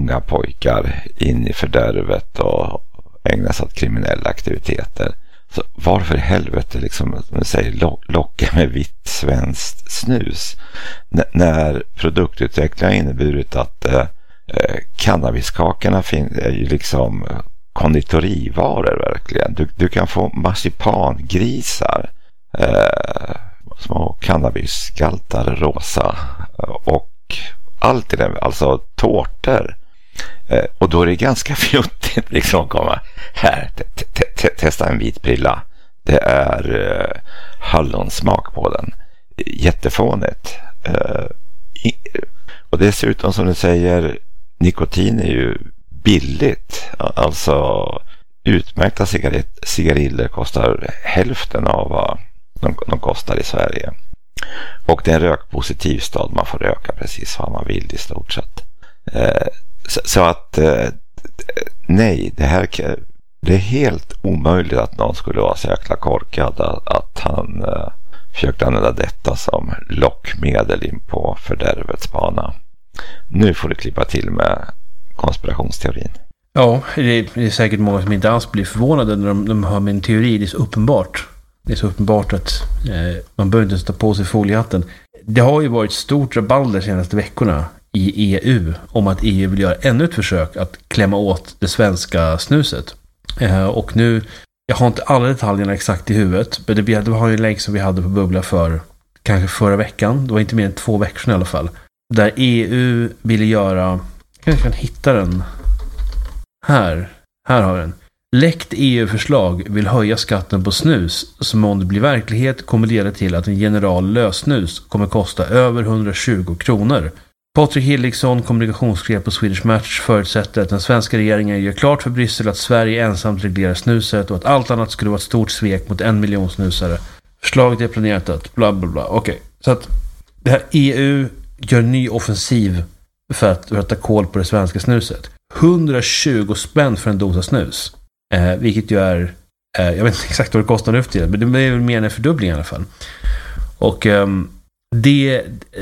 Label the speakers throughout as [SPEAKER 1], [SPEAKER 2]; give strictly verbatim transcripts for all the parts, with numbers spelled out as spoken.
[SPEAKER 1] unga pojkar in i fördärvet och ägna sig åt kriminella aktiviteter. Så varför i helvete liksom, som du säger, lo- locka med vitt svenskt snus N- när produktutvecklingen har inneburit att eh, cannabiskakorna fin- är ju liksom konditorivaror verkligen. Du, du kan få marsipangrisar, eh, små cannabisgaltar rosa och allt i det, alltså tårtor. Eh, och då är det ganska fjuttigt liksom att komma här, te- te- te- testa en vit prilla. Det är eh, hallonsmak på den. Jättefånigt. Eh, i, och dessutom som du säger, nikotin är ju billigt. Alltså utmärkta cigarett, cigariller kostar hälften av vad de, de kostar i Sverige. Och det är en rökpositiv stad, man får röka precis vad man vill i stort sett. Eh, så, så att eh, nej, det här det är helt omöjligt att någon skulle vara så jäkla korkad att, att han eh, försökte använda detta som lockmedel in på fördärvets bana. Nu får du klippa till med konspirationsteorin.
[SPEAKER 2] Ja, det är, det är säkert många som inte alls blir förvånade när de, de hör min teori. Det är så uppenbart. Det är så uppenbart att eh, man behöver inte ta på sig foliehatten. Det har ju varit stort rabalder de senaste veckorna i E U om att E U vill göra ännu ett försök att klämma åt det svenska snuset. Eh, och nu, jag har inte alla detaljerna exakt i huvudet, men det, det var ju en länk som vi hade på Bubbla för kanske förra veckan. Det var inte mer än två veckor sedan i alla fall. Där E U ville göra, jag kan hitta den här, här har vi den. Läckt E U-förslag vill höja skatten på snus som om det blir verklighet kommer leda till att en general lösnus kommer kosta över hundratjugo kronor. Patrik Hilliksson, kommunikationschef på Swedish Match, förutsätter att den svenska regeringen gör klart för Bryssel att Sverige ensamt reglerar snuset och att allt annat skulle vara ett stort svek mot en miljon snusare. Förslaget är planerat att bla bla bla. Okej, okay. Så att det här E U gör en ny offensiv för att rätta koll på det svenska snuset. hundratjugo spänn för en dosa snus. Eh, vilket ju är, eh, jag vet inte exakt vad det kostar nu för tiden, men det är väl mer än en fördubbling i alla fall. Och eh, det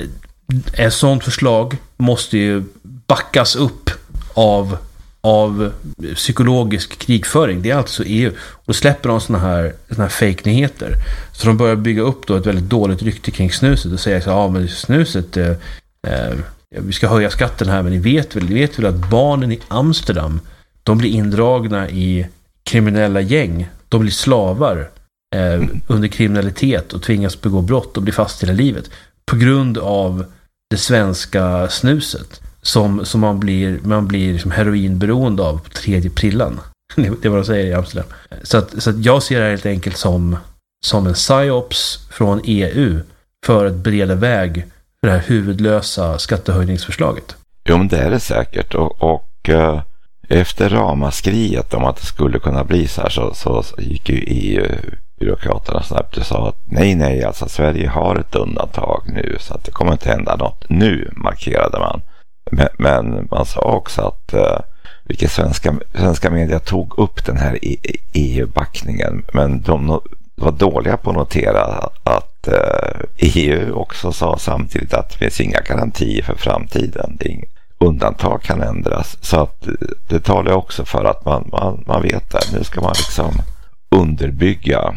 [SPEAKER 2] är sånt förslag måste ju backas upp av, av psykologisk krigföring. Det är alltså E U. Och då släpper de såna här, såna här fake-nyheter. Så de börjar bygga upp då ett väldigt dåligt rykte kring snuset och säger så ja men snuset eh, eh, vi ska höja skatten här, men ni vet väl, ni vet väl att barnen i Amsterdam, de blir indragna i kriminella gäng. De blir slavar eh, under kriminalitet och tvingas begå brott och blir fast hela livet på grund av det svenska snuset som, som man blir, man blir liksom heroinberoende av på tredje prillan. Det är vad de säger i Amsterdam. Så att, så att jag ser det här helt enkelt som, som en psyops från E U för att bereda väg för det här huvudlösa skattehöjningsförslaget.
[SPEAKER 1] Jo, men det är det säkert. Och, och uh, efter ramaskriet om att det skulle kunna bli så här så, så, så gick ju E U-byråkraterna snabbt och sa att nej, nej, alltså Sverige har ett undantag nu så att det kommer inte hända något. Nu markerade man. Men, men man sa också att uh, vilka svenska, svenska media tog upp den här E U-backningen, men de var dåliga på att notera att uh, E U också sa samtidigt att det finns inga garantier för framtiden. Det är inget undantag kan ändras. Så att det talar också för att man, man, man vet det. Nu ska man liksom underbygga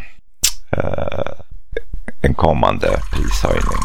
[SPEAKER 1] uh, en kommande prishöjning.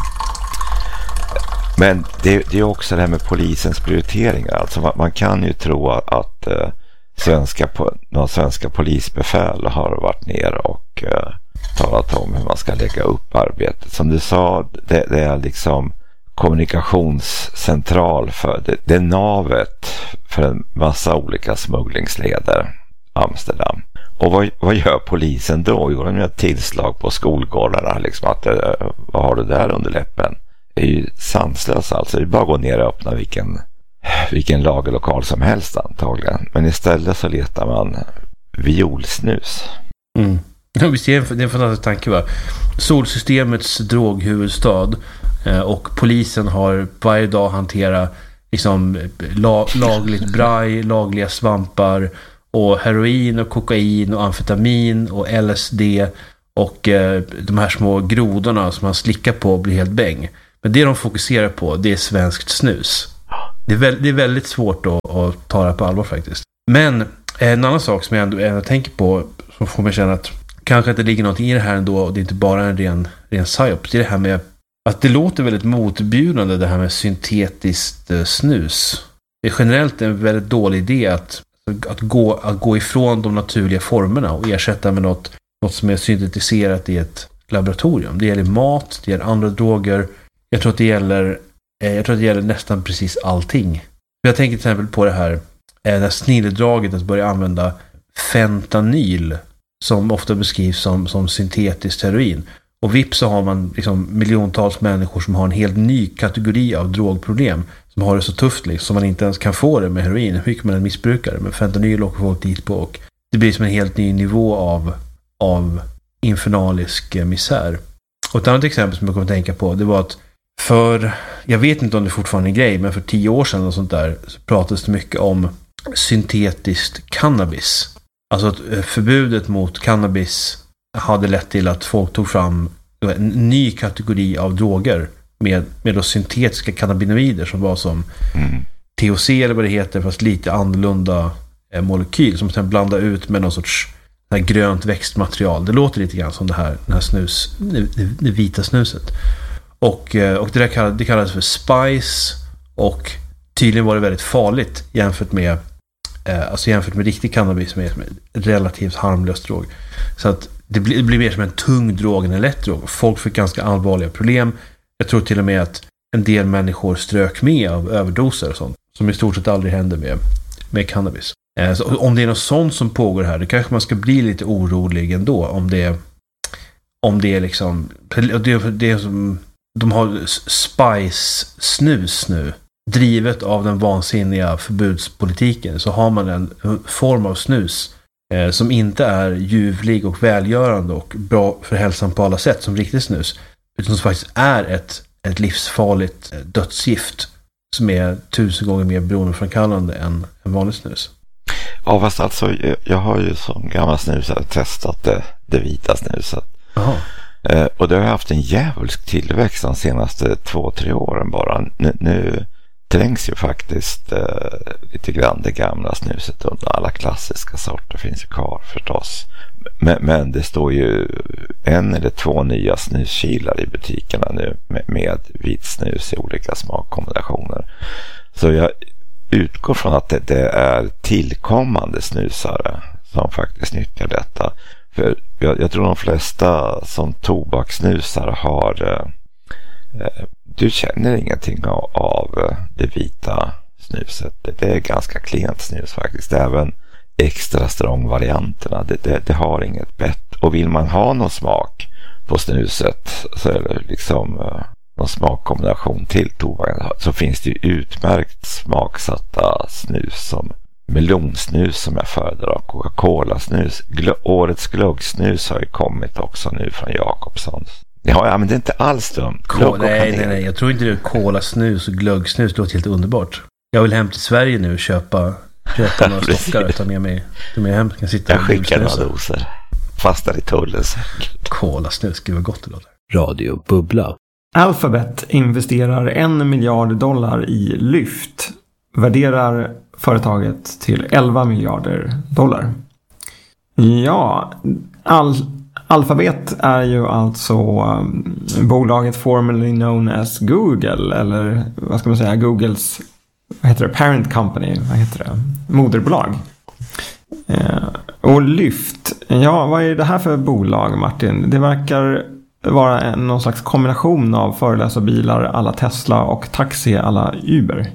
[SPEAKER 1] Men det, det är också det här med polisens prioriteringar. Alltså man, man kan ju tro att uh, svenska, någon svenska polisbefäl har varit ner och uh, talat om hur man ska lägga upp arbetet. Som du sa, det, det är liksom kommunikationscentral för det, det är navet för en massa olika smugglingsleder Amsterdam. Och vad, vad gör polisen då? Jo, de gör tillslag på skolgårdarna liksom att vad har du där under läppen? Det är ju sanslöst alltså. Det är bara att gå ner och öppna vilken, vilken lagerlokal som helst antagligen. Men istället så letar man violsnus.
[SPEAKER 2] Mm. Ja, visst är det en fantastisk tanke, va? Solsystemets droghuvudstad eh, och polisen har varje dag hantera liksom la, lagligt braj, lagliga svampar och heroin och kokain och amfetamin och L S D och eh, de här små grodorna som man slickar på och blir helt bäng. Men det de fokuserar på, det är svenskt snus. det, är väl, det är väldigt svårt att, att ta det på allvar faktiskt. Men en annan sak som jag ändå, ändå tänker på, som får mig känna att kanske att det ligger något i det här ändå, och det är inte bara en ren, ren psyop. Det är det här med att det låter väldigt motbjudande, det här med syntetiskt eh, snus. Det är generellt en väldigt dålig idé att, att, gå, att gå ifrån de naturliga formerna och ersätta med något, något som är syntetiserat i ett laboratorium. Det gäller mat, det gäller andra droger. Jag tror att det gäller, eh, jag tror att det gäller nästan precis allting. Jag tänker till exempel på det här, eh, det här snilledraget att börja använda fentanyl, som ofta beskrivs som, som syntetiskt heroin. Och vips så har man liksom miljontals människor som har en helt ny kategori av drogproblem, som har det så tufft liksom, som man inte ens kan få det med heroin, hur mycket man än missbrukar det. Men fentanyl åker folk dit på, och det blir som en helt ny nivå av, av infernalisk misär. Och ett annat exempel som jag kommer att tänka på, det var att för, jag vet inte om det fortfarande är en grej, men för tio år sedan och sånt där, så pratades det mycket om syntetiskt cannabis. Alltså att förbudet mot cannabis hade lett till att folk tog fram en ny kategori av droger med, med då syntetiska cannabinoider som var som mm. T H C eller vad det heter, fast lite annorlunda eh, molekyl som sen blandar ut med någon sorts här grönt växtmaterial. Det låter lite grann som det här, den här snus, det, det vita snuset. Och, eh, och det där kallades, det kallades för spice, och tydligen var det väldigt farligt jämfört med eh, alltså jämfört med riktig cannabis som är en relativt harmlös drog. Så att det blir, det blir mer som en tung drog än en lätt drog. Folk fick ganska allvarliga problem. Jag tror till och med att en del människor strök med av överdoser och sånt, som i stort sett aldrig händer med, med cannabis. Eh, så om det är något sånt som pågår här, då kanske man ska bli lite orolig ändå. Om det, om det är liksom... Det, det är som, de har spice-snus nu. Drivet av den vansinniga förbudspolitiken, så har man en form av snus eh, som inte är ljuvlig och välgörande och bra för hälsan på alla sätt som riktigt snus, utan som faktiskt är ett, ett livsfarligt dödsgift som är tusen gånger mer beroendeframkallande än en vanlig snus.
[SPEAKER 1] Ja, fast alltså jag, jag har ju som gammal snusare testat det, det vita snuset. Aha. Eh, och det har haft en djävulsk tillväxt de senaste två, tre åren bara. Nu, nu trängs ju faktiskt eh, lite grann det gamla snuset under. Alla klassiska sorter finns ju kvar förstås. Men, men det står ju en eller två nya snuskilar i butikerna nu med, med vit snus i olika smakkombinationer. Så jag utgår från att det, det är tillkommande snusare som faktiskt nyttjar detta. För jag, jag tror de flesta som tobaksnusare har... Eh, du känner ingenting av, av det vita snuset. Det, det är ganska klent snus faktiskt. Även extra strong varianterna. Det, det, det har inget bett. Och vill man ha någon smak på snuset, så är det liksom uh, någon smakkombination till tobaken, så finns det ju utmärkt smaksatta snus som melonsnus som jag föredrar, Coca-Cola-snus. Gl- årets glöggsnus har ju kommit också nu från Jakobssons. Ja, ja, men det är inte alls dumt.
[SPEAKER 2] Ko- nej, nej, nej. Jag tror inte det är kolasnus och glöggsnus. Det låter helt underbart. Jag vill hem till Sverige nu och köpa, köpa några stockar och ta med mig, ta med hem. Kan sitta
[SPEAKER 1] jag skickar några doser. Fastar i tullen säkert.
[SPEAKER 2] Kolasnus, gud vad gott det låter.
[SPEAKER 3] Radio Bubbla.
[SPEAKER 4] Alphabet investerar en miljard dollar i Lyft. Värderar företaget till elva miljarder dollar. Ja, all... Alphabet är ju alltså um, bolaget formerly known as Google, eller vad ska man säga, Googles, vad heter det, parent company, vad heter det, moderbolag. Eh, och Lyft, ja, vad är det här för bolag, Martin? Det verkar vara en, någon slags kombination av föreläsarbilar alla Tesla och taxi alla Uber.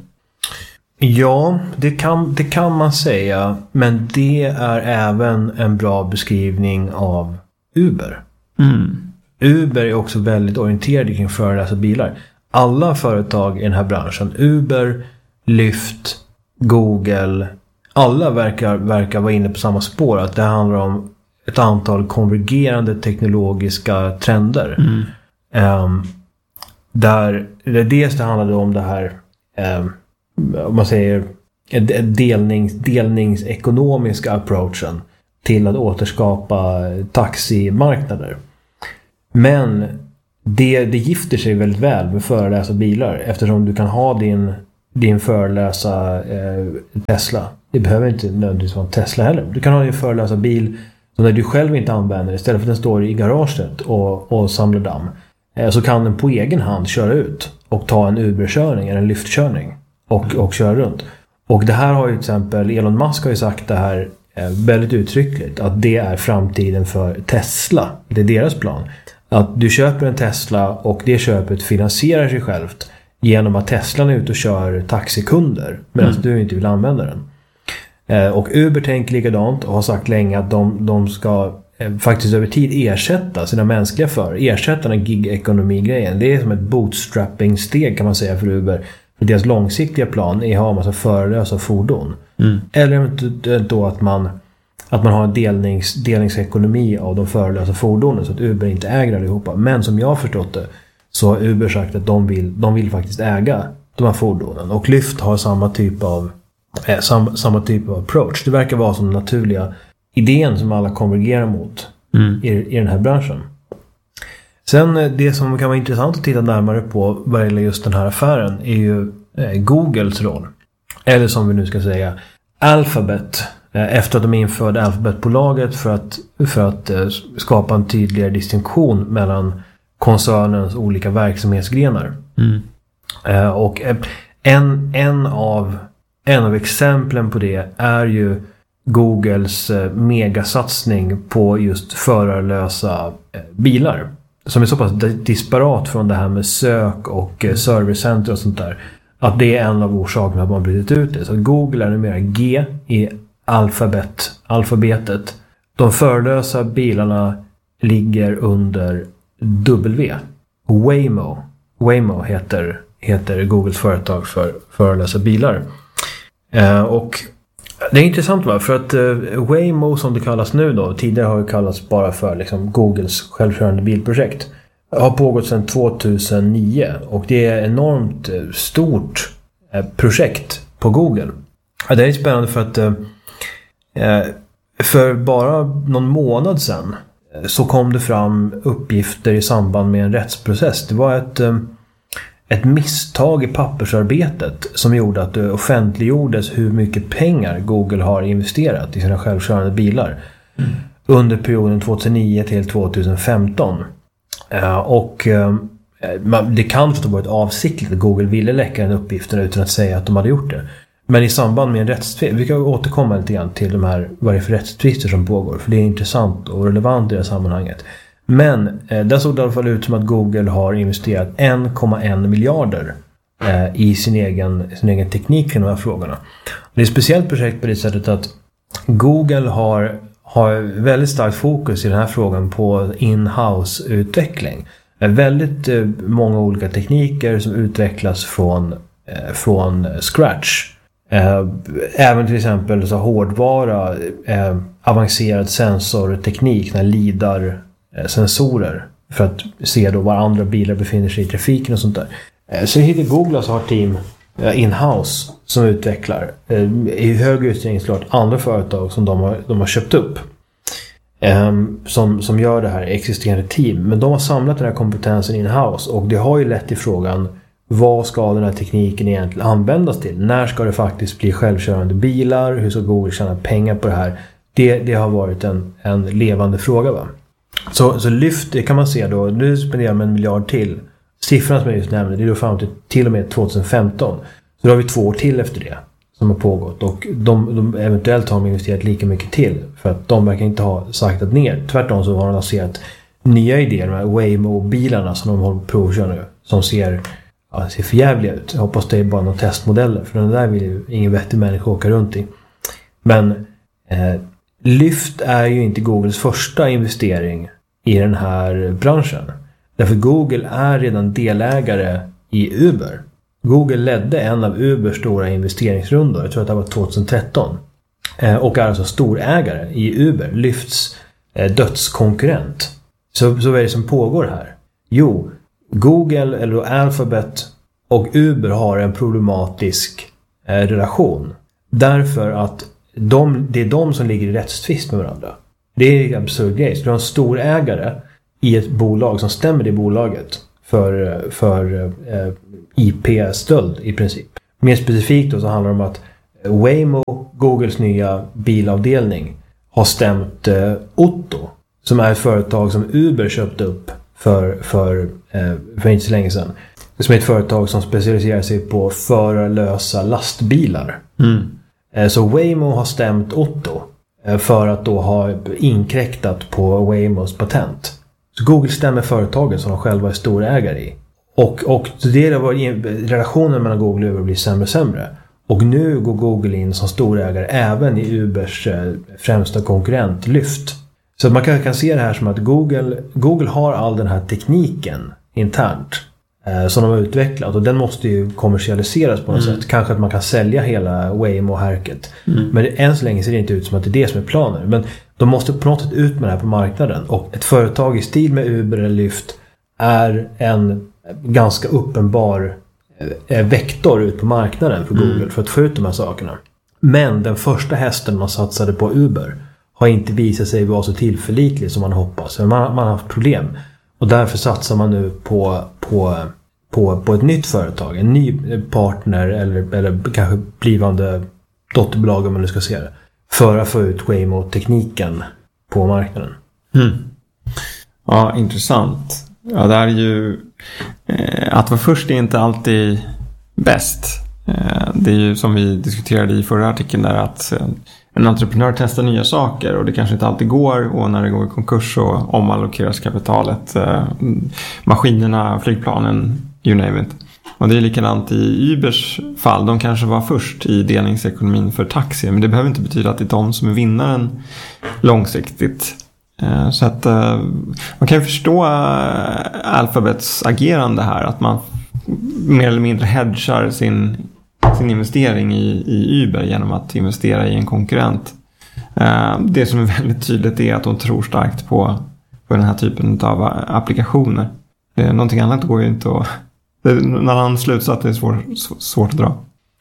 [SPEAKER 3] Ja, det kan, det kan man säga, men det är även en bra beskrivning av Uber. Mm. Uber är också väldigt orienterad kring föreläsarbilar. Alla företag i den här branschen, Uber, Lyft, Google, alla verkar, verkar vara inne på samma spår. Att det handlar om ett antal konvergerande teknologiska trender. Mm. Um, där det dels det handlade om det här um, om man säger delnings, delningsekonomiska approachen till att återskapa taximarknader. Men det, det gifter sig väldigt väl med föreläsarbilar, eftersom du kan ha din, din förelösa eh, Tesla. Det behöver inte nödvändigtvis vara en Tesla heller. Du kan ha din förelösa bil som när du själv inte använder, istället för att den står i garaget och, och samlar damm, eh, så kan den på egen hand köra ut och ta en Uber-körning eller en lyftkörning och, och köra runt. Och det här har ju till exempel Elon Musk har ju sagt det här eh, väldigt uttryckligt, att det är framtiden för Tesla. Det är deras plan. Att du köper en Tesla och det köpet finansierar sig självt genom att Teslan är ute och kör taxikunder medan mm. du inte vill använda den. Eh, och Uber tänker likadant och har sagt länge att de, de ska eh, faktiskt över tid ersätta sina mänskliga för. Ersätta den gig-ekonomi-grejen. Det är som ett bootstrapping-steg kan man säga för Uber. För deras långsiktiga plan är att ha en massa förelösa fordon. Mm. Eller då att man, att man har en delnings, delningsekonomi av de förelösa fordonen så att Uber inte äger allihopa. Men som jag har förstått det så har Uber sagt att de vill, de vill faktiskt äga de här fordonen. Och Lyft har samma typ av eh, sam, samma typ av approach. Det verkar vara som den naturliga idén som alla konvergerar mot mm. i, i den här branschen. Sen det som kan vara intressant att titta närmare på vad gäller just den här affären är ju eh, Googles roll. Eller som vi nu ska säga Alphabet. Eh, efter att de införde Alphabet-bolaget för att, för att eh, skapa en tydligare distinktion mellan koncernens olika verksamhetsgrenar. Mm. Eh, och en, en, av, en av exemplen på det är ju Googles eh, megasatsning på just förarlösa eh, bilar. Som är så pass disparat från det här med sök och eh, servicecenter och sånt där. Att det är en av orsakerna att man blivit ut det. Så Google är numera G i alfabet, alfabetet. De förarlösa bilarna ligger under W. Waymo. Waymo heter, heter Googles företag för förarlösa bilar. Eh, och det är intressant va? För att eh, Waymo som det kallas nu då, tidigare har det kallats bara för liksom, Googles självkörande bilprojekt, har pågått sedan tvåtusennio och det är ett enormt eh, stort eh, projekt på Google. Ja, det är spännande för att eh, för bara någon månad sedan så kom det fram uppgifter i samband med en rättsprocess. Det var ett, ett misstag i pappersarbetet som gjorde att det offentliggjordes hur mycket pengar Google har investerat i sina självkörande bilar mm. under perioden tjugohundranio till tjugohundrafemton. Och det kan ha varit avsiktligt att Google ville läcka den uppgiften utan att säga att de hade gjort det. Men i samband med en rättstvist, vi kan återkomma lite grann till de här, vad det är för rättstvister som pågår, för det är intressant och relevant i det här sammanhanget. Men eh, där såg det i alla fall ut som att Google har investerat en komma en miljarder eh, i sin egen, sin egen teknik för de här frågorna. Det är ett speciellt projekt på det sättet att Google har, har väldigt starkt fokus i den här frågan på in-house-utveckling. Det är väldigt eh, många olika tekniker som utvecklas från, eh, från scratch. Eh, även till exempel så hårdvara, eh, avancerad sensorteknik, när lidar eh, sensorer för att se då var andra bilar befinner sig i trafiken och sånt där. Eh, så hittar Google så har team eh, in-house som utvecklar eh, i hög utsträckning klart andra företag som de har, de har köpt upp eh, som, som gör det här existerande team, men de har samlat den här kompetensen in-house och det har ju lett till frågan: vad ska den här tekniken egentligen användas till? När ska det faktiskt bli självkörande bilar? Hur ska Google tjäna pengar på det här? Det, det har varit en, en levande fråga va? Så, så Lyft, det kan man se då, nu spenderar man en miljard till. Siffran som jag just nämnde, det är då fram till till och med tjugohundrafemton. Så då har vi två år till efter det som har pågått. Och de, de eventuellt har de investerat lika mycket till. För att de verkar inte ha saktat ner. Tvärtom så har de lanserat nya idéer, de här Waymo-bilarna som de håller på att provköra nu. Som ser... Ja, det ser för jävligt ut. Jag hoppas det är bara några testmodeller. För den där vill ju ingen vettig människa åka runt i. Men eh, Lyft är ju inte Googles första investering i den här branschen. Därför Google är redan delägare i Uber. Google ledde en av Ubers stora investeringsrundor. Jag tror att det var tjugohundratretton. Eh, och är alltså storägare i Uber. Lyfts eh, dödskonkurrent. Så, så vad är det som pågår här? Jo... Google eller Alphabet och Uber har en problematisk eh, relation. Därför att de, det är de som ligger i rättstvist med varandra. Det är en absurd grej. Så du har en stor ägare i ett bolag som stämmer det bolaget för, för eh, I P-stöld i princip. Mer specifikt då så handlar det om att Waymo, Googles nya bilavdelning, har stämt eh, Otto, som är ett företag som Uber köpte upp för, för, eh, för inte så länge sedan. Som är ett företag som specialiserar sig på förarlösa lastbilar.
[SPEAKER 4] Mm.
[SPEAKER 3] Eh, så Waymo har stämt Otto eh, för att då ha inkräktat på Waymos patent. Så Google stämmer företaget som de själva är storägare i. Och, och det var relationen mellan Google och Uber blir sämre och sämre. Och nu går Google in som storägare även i Ubers eh, främsta konkurrent Lyft. Så man kan, kan se det här som att Google, Google har all den här tekniken internt eh, som de har utvecklat. Och den måste ju kommersialiseras på något mm. sätt. Kanske att man kan sälja hela Waymo-härket. Mm. Men än så länge ser det inte ut som att det är det som är planen. Men de måste på något sätt ut med det här på marknaden. Och ett företag i stil med Uber eller Lyft är en ganska uppenbar eh, vektor ut på marknaden för Google mm. för att få ut de här sakerna. Men den första hästen man satsade på, Uber, har inte visat sig vara så tillförlitlig som man hoppas. Man, man har haft problem. Och därför satsar man nu på, på, på, på ett nytt företag. En ny partner eller, eller kanske blivande dotterbolag om man nu ska se det. För att få ut Waymo-tekniken på marknaden.
[SPEAKER 4] Mm. Ja, intressant. Ja, det är ju eh, att vara först är inte alltid bäst. Eh, det är ju som vi diskuterade i förra artikeln där, att eh, en entreprenör testar nya saker och det kanske inte alltid går, och när det går i konkurs så omallokeras kapitalet, eh, maskinerna, flygplanen, you name it. Och det är likadant i Ubers fall. De kanske var först i delningsekonomin för taxi, men det behöver inte betyda att det är de som är vinnaren långsiktigt. Så att man kan ju förstå Alphabets agerande här, att man mer eller mindre hedgar sin, sin investering i, i Uber genom att investera i en konkurrent. Det som är väldigt tydligt är att de tror starkt på, på den här typen av applikationer. Någonting annat går ju inte att... Det, när han slutsat det är svår, svårt att dra.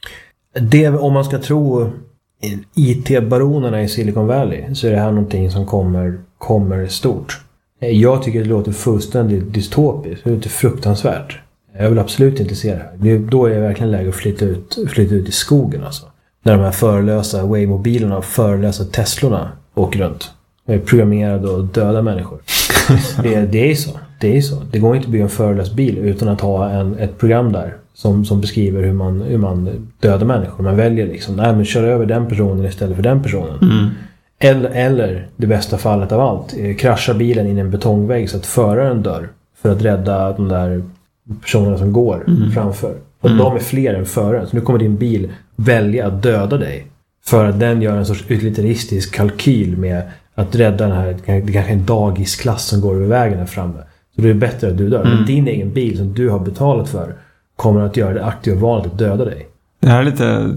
[SPEAKER 3] Det, om man ska tro I T-baronerna i Silicon Valley, så är det här någonting som kommer, kommer stort. Jag tycker det låter fullständigt dystopiskt. Det låter fruktansvärt. Jag vill absolut inte se det här. Det, då är det verkligen läge att flytta ut, flytta ut i skogen alltså. När de här förelösa Waymo-bilarna och förelösa Teslorna åker runt. De är programmerade och döda människor. det, det är så. Det är så. Det går inte att bygga en förelös bil utan att ha en, ett program där som, som beskriver hur man, hur man dödar människor. Man väljer liksom, nej men kör över den personen istället för den personen.
[SPEAKER 4] Mm.
[SPEAKER 3] Eller, eller det bästa fallet av allt, kraschar bilen in i en betongvägg så att föraren dör för att rädda de där personerna som går mm. framför. Och mm. de är fler än föraren. Så nu kommer din bil välja att döda dig för att den gör en sorts utilitaristisk kalkyl med att rädda den här, det kanske en dagisklass som går över vägen här framme. Så det är bättre att du dör. Mm. Men din egen bil som du har betalat för kommer att göra det aktiva valet att döda dig.
[SPEAKER 4] Det här är lite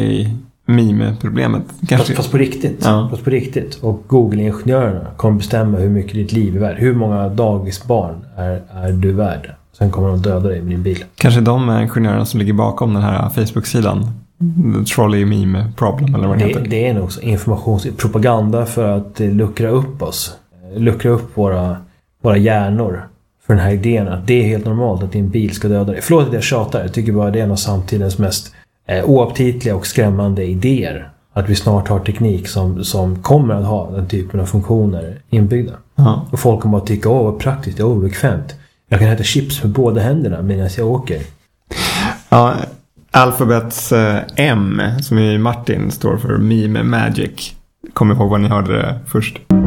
[SPEAKER 4] trolley-meme-problemet.
[SPEAKER 3] Fast, fast på riktigt.
[SPEAKER 4] Ja.
[SPEAKER 3] Fast på riktigt. Och Google-ingenjörerna kommer bestämma hur mycket ditt liv är värd. Hur många dagisbarn är, är du värd? Sen kommer de döda dig med din bil.
[SPEAKER 4] Kanske de ingenjörerna som ligger bakom den här Facebook-sidan. Trolley-meme-problem eller vad det, det heter.
[SPEAKER 3] Det är nog informationspropaganda för att luckra upp oss. Luckra upp våra, våra hjärnor. För den här idén att det är helt normalt att din bil ska döda dig. Förlåt att jag tjatar. Jag tycker bara det är en av samtidens mest eh, oaptitliga och skrämmande idéer. Att vi snart har teknik som, som kommer att ha den typen av funktioner inbyggda.
[SPEAKER 4] Ja.
[SPEAKER 3] Och folk kommer att tycka, åh vad praktiskt, det är obekvämt. Jag kan äta chips med båda händerna medan jag åker.
[SPEAKER 4] Ja, Alphabets eh, M, som i Martin står för Meme Magic. Kommer ihåg vad ni hörde det först.